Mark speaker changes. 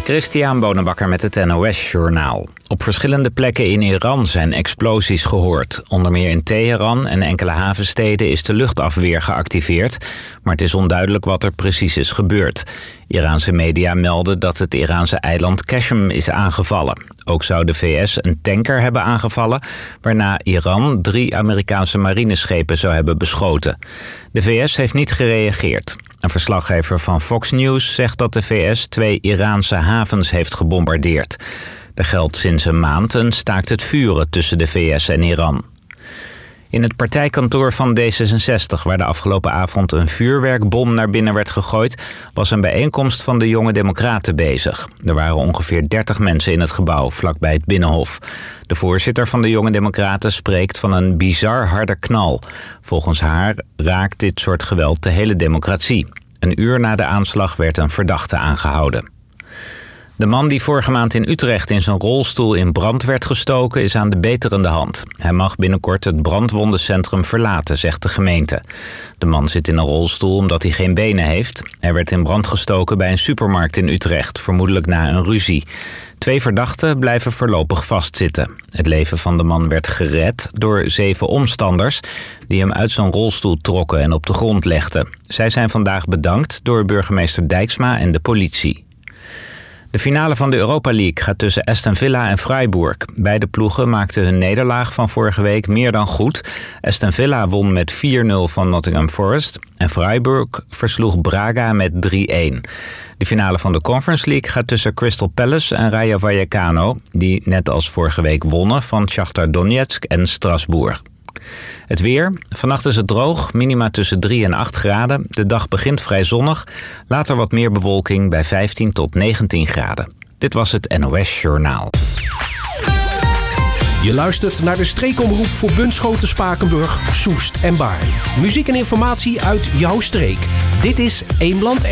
Speaker 1: Christian Bonenbakker met het NOS-journaal. Op verschillende plekken in Iran zijn explosies gehoord. Onder meer in Teheran en enkele havensteden is de luchtafweer geactiveerd, maar het is onduidelijk wat er precies is gebeurd. Iraanse media melden dat het Iraanse eiland Qashm is aangevallen. Ook zou de VS een tanker hebben aangevallen, waarna Iran 3 Amerikaanse marineschepen zou hebben beschoten. De VS heeft niet gereageerd. Een verslaggever van Fox News zegt dat de VS 2 Iraanse havens heeft gebombardeerd. Er geldt sinds een maand een staakt het vuren tussen de VS en Iran. In het partijkantoor van D66, waar de afgelopen avond een vuurwerkbom naar binnen werd gegooid, was een bijeenkomst van de Jonge Democraten bezig. Er waren ongeveer 30 mensen in het gebouw, vlakbij het Binnenhof. De voorzitter van de Jonge Democraten spreekt van een bizar harde knal. Volgens haar raakt dit soort geweld de hele democratie. Een uur na de aanslag werd een verdachte aangehouden. De man die vorige maand in Utrecht in zijn rolstoel in brand werd gestoken is aan de beterende hand. Hij mag binnenkort het brandwondencentrum verlaten, zegt de gemeente. De man zit in een rolstoel omdat hij geen benen heeft. Hij werd in brand gestoken bij een supermarkt in Utrecht, vermoedelijk na een ruzie. 2 verdachten blijven voorlopig vastzitten. Het leven van de man werd gered door 7 omstanders die hem uit zijn rolstoel trokken en op de grond legden. Zij zijn vandaag bedankt door burgemeester Dijksma en de politie. De finale van de Europa League gaat tussen Aston Villa en Freiburg. Beide ploegen maakten hun nederlaag van vorige week meer dan goed. Aston Villa won met 4-0 van Nottingham Forest en Freiburg versloeg Braga met 3-1. De finale van de Conference League gaat tussen Crystal Palace en Rayo Vallecano, die net als vorige week wonnen van Shakhtar Donetsk en Strasbourg. Het weer. Vannacht is het droog, minima tussen 3 en 8 graden. De dag begint vrij zonnig. Later wat meer bewolking bij 15 tot 19 graden. Dit was het NOS Journaal.
Speaker 2: Je luistert naar de streekomroep voor Bunschoten, Spakenburg, Soest en Baarn. Muziek en informatie uit jouw streek. Dit is Eemland 1.